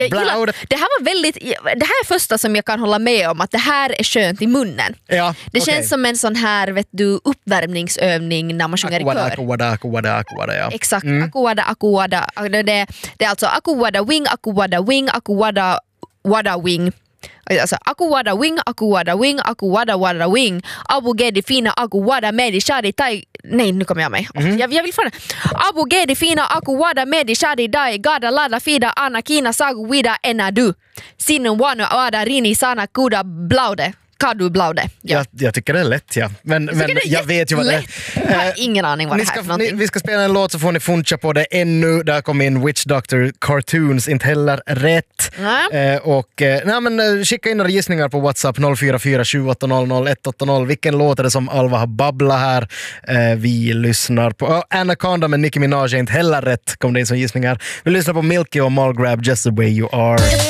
Det här var väldigt, det här är första som jag kan hålla med om, att det här är skönt i munnen. Ja, det känns som en sån här, vet du, uppvärmningsövning när man sjunger i kör. Akuwada, ja. Exakt, akuwada. Det är alltså akuwada wing, akuwada wing. Alltså akuwada wing, akuwada wing. Abu gedi fina akuwada medi shadi tai. Nej, nu kommer jag med. Jag vill fan. Abu gedi fina akuwada medi shadi dai gada lada fida anakina sagu wida enadu. Sinun wanu ada rini sana kuda blaude. Kadu blaude. Ja. Jag tycker det är lätt, ja. Men jag vet ju vad det är. Jag har ingen aning vad det här är för någonting. Vi ska spela en låt så får ni funcha på det ännu. Där kom in Witch Doctor Cartoons, inte heller rätt. Skicka in några gissningar på WhatsApp 044 780 180. Vilken låt är det som Alva har babblat här? Vi lyssnar på Anaconda med Nicki Minaj är inte heller rätt, kom det in som gissningar. Vi lyssnar på Milky och Mall Grab Just the Way You Are.